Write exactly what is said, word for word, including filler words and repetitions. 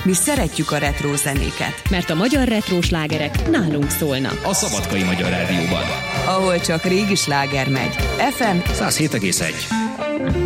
Mi szeretjük a retró zenéket. Mert a magyar retró slágerek nálunk szólnak. A Szabadkai Magyar Rádióban. Ahol csak régi sláger megy. ef em száz hét egész egy.